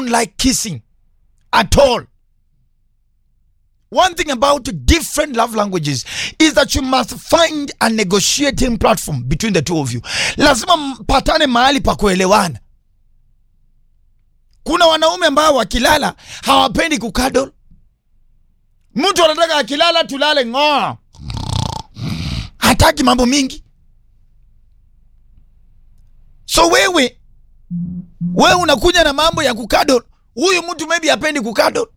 don't like kissing at all. One thing about different love languages is that you must find a negotiating platform between the two of you. Lazima mpatane mahali pa kuelewana. Kuna wanaume ambao wakilala hawapendi kukadol. Mtu anataka akilala tulale ng'o. Hataki mambo mingi. So wewe unakuja na mambo ya kukadol. Huyu mtu maybe hapendi kukadol.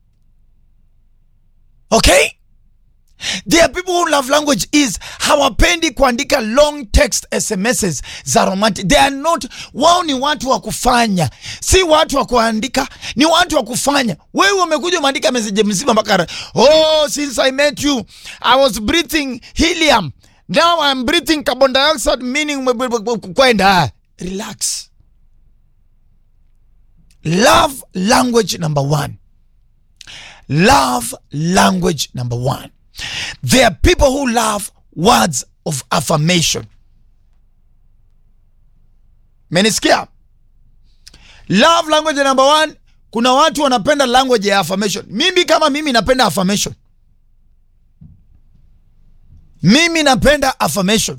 Okay? There are people who love language is hawapendi kuandika long text SMSs za romantic. They are not, wao ni watu wa kufanya. Si watu wa kuandika, ni watu wa kufanya. Wewe umekuja umeandika message mzima mpaka, oh, since I met you, I was breathing helium. Now I'm breathing carbon dioxide, meaning kwenda. Relax. Love language number 1. Love language number 1. There are people who love words of affirmation. Menisikia? Love language number 1. Kuna watu wanapenda language ya affirmation. Mimi kama mimi napenda affirmation. Mimi napenda affirmation.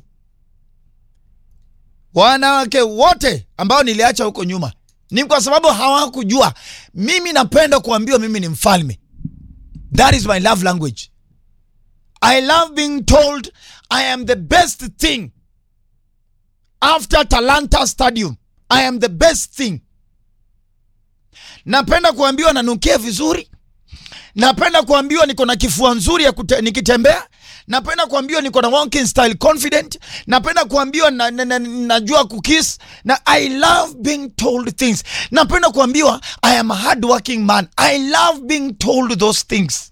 Wanawake wote ambao niliacha huko nyuma ni kwa sababu hawakujua. Mimi napenda kuambiwa mimi ni mfalme. That is my love language. I love being told I am the best thing. After Talanta Stadium, I am the best thing. Napenda kuambiwa nanukia vizuri. Napenda kuambiwa niko na kifua nzuri ya nikitembea. Napenda kuambiwa niko na walking style confident. Napenda kuambiwa najua kukiss. Na I love being told things. Napenda kuambiwa I am a hardworking man. I love being told those things.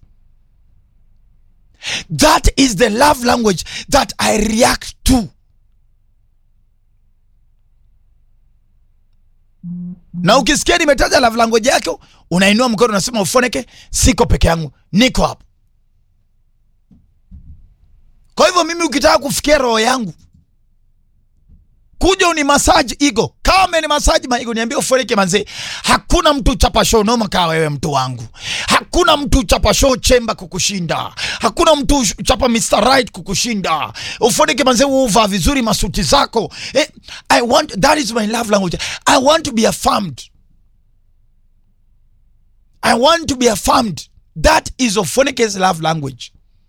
That is the love language that I react to. Na ukisikia nimetaja love language yako, unainua mkono unasema ufoneke, siko peke yangu, niko hapo. Kwa hivyo mimi ukitaka kufikia roho yangu, kuja uni massage ego. Kama ni massage ma ego, niambie ufoneke manze. Hakuna mtu chapa show noma kama wewe mtu wangu. Hakuna mtu chapa show chemba kukushinda. Hakuna mtu chapa Mr. Right kukushinda. Ufoneke manze, uvaa vizuri masuti zako. That is my love language. I want to be affirmed. I want to be affirmed. That is Ofoneke's love language.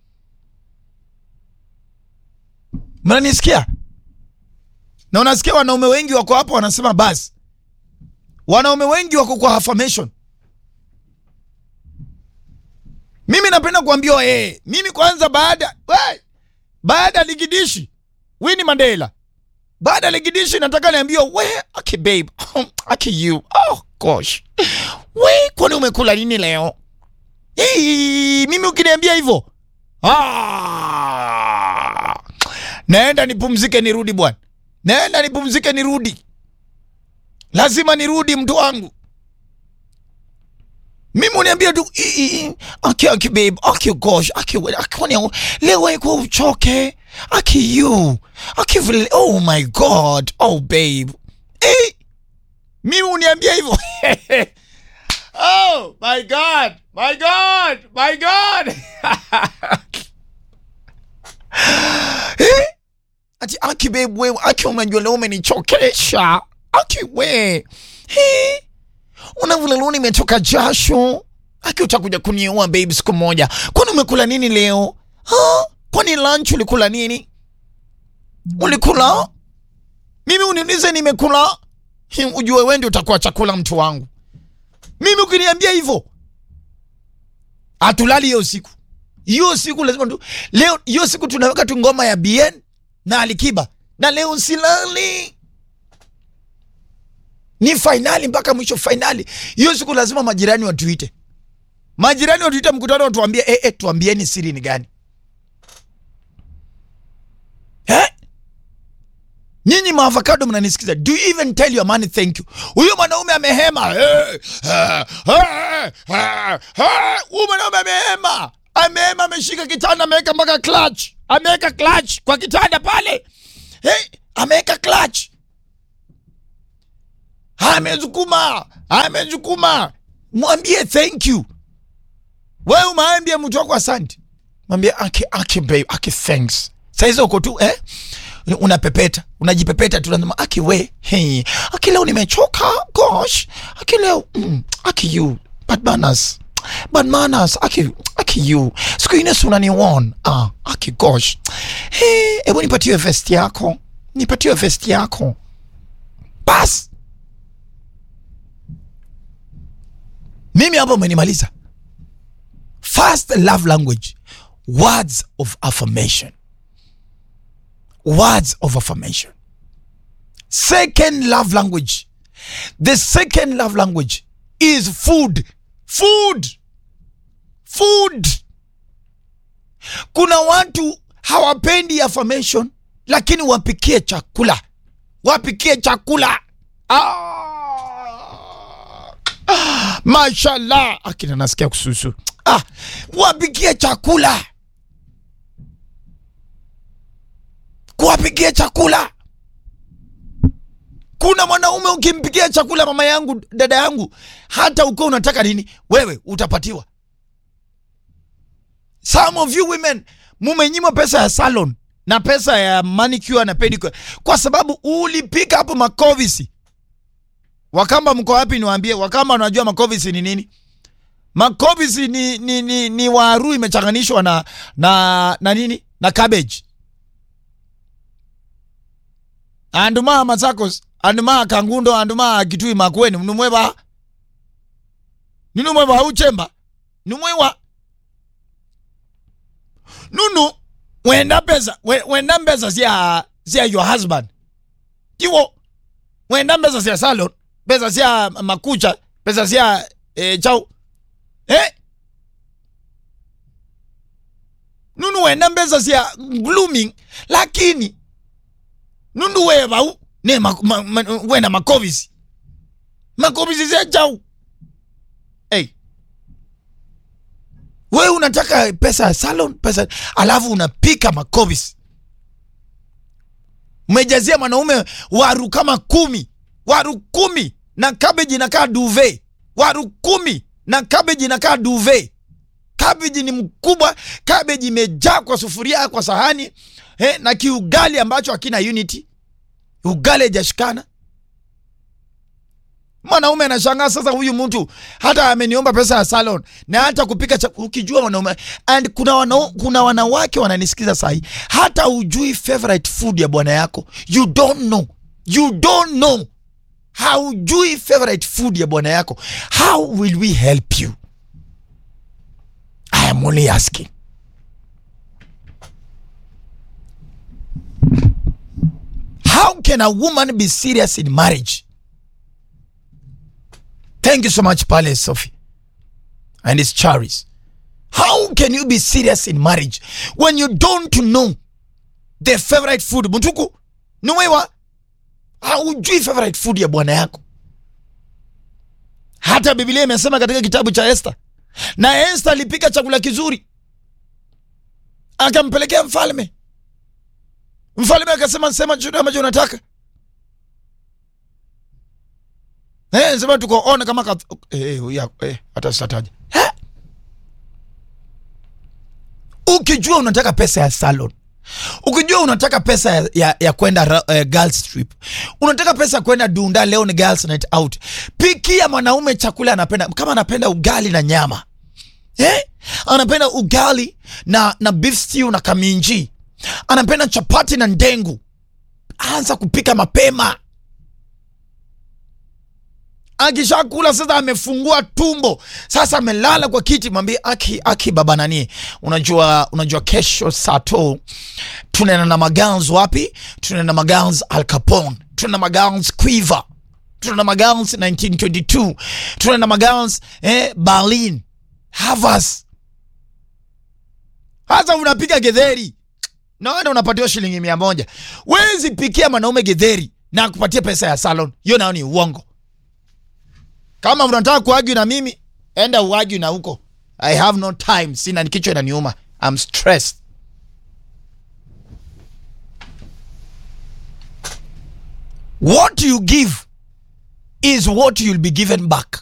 Mnanisikia? Na unasikia wanaume wengi wako hapo wanasema basi. Wanaume wengi wako kwa affirmation. Mimi napenda kuambiwa mimi kwanza baada ligidishi Winnie Mandela. Baada ligidishi nataka niambiwe okay babe, okay you. Oh gosh. Kwani umekula nini leo? Mimi ukiniambia hivyo. Naenda nipumzike nirudi bwana. Naenda nipumzike nirudi. Lazima nirudi mtu wangu. Mimi uniambia tu okay babe, okay gosh, okay kwani leo iko uchoke. Okay you. Okay oh my god, oh babe. Mimi uniambia hivyo. Oh my god, my god, my god. Ati aki babe wewe, aki unajua leo umenichokesha. Aki wewe. Unavula leo nimetoka jasho. Aki utakuja kuniua babe siku moja. Kwani umekula nini leo? Kwani lunch ulikula nini? Ulikula? Mimi uniulize nimekula. Ujue wewe ndio utakuwa chakula mtu wangu. Mimi ukiniambia hivyo, atulali hiyo siku. Hiyo siku lazima tu. Leo hiyo siku tunaweka tu ngoma ya Bien na Alikiba. Na leo silali. Ni finali mpaka mwisho finali. Hiyo siku lazima majirani watuite. Majirani watuite mkutano watuambie tuambieni siri ni gani. Nyinyi maavocado mnanisikiza. Do you even tell your man thank you? Huyo mwanaume amehema. Huyo mwanaume amehema. Amehema, ameshika kitanda, ameweka mpaka clutch. Ameweka clutch kwa kitanda pale. Ameweka clutch. amezukuma. Mwambie thank you. Wewe umaambia mtu wako asante. Mwambie aki babe, aki thanks. Saizi uko tu unapepeta, unajipepeta tu unasema aki we, hey, aki leo nimechoka, gosh. Aki leo aki you, bad manners, aki you. Siku ine unani won. Aki gosh. Hey, hebu nipatie vesti yako. Bas. Mimi hapo umenimaliza. First love language, words of affirmation. Words of affirmation. Second love language. The second love language is food. Kuna watu hawapendi affirmation, lakini wapikie chakula. Mashallah, akina nasikia kususu. Wapikie chakula. Kuwapikia chakula. Kuna mwanaume ukimpikia chakula, mama yangu, dada yangu, hata uko unataka nini, wewe utapatiwa. Some of you women mumenyima pesa ya salon na pesa ya manicure na pedicure kwa sababu ulipika hapo makovisi. Wakamba mko wapi niwaambie? Wakamba unajua makovisi ni nini? Makovisi ni waru imechanganishwa na nini? Na cabbage. Anduma Masakos, anduma Kangundo, anduma Kitui Makueni, mnumweba uchemba, numwewa. Nunu, wenda pesa siya your husband. Kiwo, wenda pesa siya salon, pesa siya makucha, pesa siya chao. Nunu wenda pesa siya glooming, lakini nundu wewe ne wena makovisi siya chao. Wewe unataka pesa ya salon, pesa alafu unapika makovisi. Umejazia mwanaume waru kama 10 na cabbage inakaa duvet. Waru 10 na cabbage inakaa duvet. Cabbage ni mkubwa, cabbage imejaa kwa sufuria, kwa sahani, na kiugali ambacho hakina unity. Ugali hajashikana. Mwanaume anashangaa sasa, huyu mtu hata ameniomba pesa ya salon na hata kupika ukijua mwanaume. And kuna wanawake wananisikiza sahi, hata ujui favorite food ya bwana yako. You don't know. Haujui favorite food ya bwana yako. How will we help you? I am only asking. How can a woman be serious in marriage? Thank you so much, Pale Sophie. And it's Charis. How can you be serious in marriage when you don't know the favorite food? Mtuku, nuwewa, haujui favorite food ya bwana yako. Hata Biblia imesema katika kitabu cha Esther. Na Esther alipika chakula kizuri, akampelekea mfalme. Mfalme akasema, sema chochote ambacho unataka. Sema tukoona kama hata sitataja. Ukijua unataka pesa ya salon, ukijua unataka pesa ya kwenda girls trip, unataka pesa kwenda Dunda, leo ni girls night out, pikia mwanaume chakula anapenda. Kama anapenda ugali na nyama, anapenda ugali na beef stew na kaminji, anapenda chapati na ndengu, anza kupika mapema. Akishakula sasa amefungua tumbo, sasa amelala kwa kiti, mwambie aki baba nani, unajua kesho sato tunaenda na magans wapi? Tunaenda na magans Al Capone, tunaenda na magans Quiver, tunaenda na magans 1922, tunaenda na magans Berlin, Havas. Hasa unapika getheri na wewe unapatiwa shilingi 100. Wezi pikia mwanaume getheri na kupatia pesa ya salon. Hiyo nao ni uongo. Kama unataka kuargue na mimi, enda uargue na huko. I have no time. Sina, kichwa inaniuma. I'm stressed. What you give is what you'll be given back.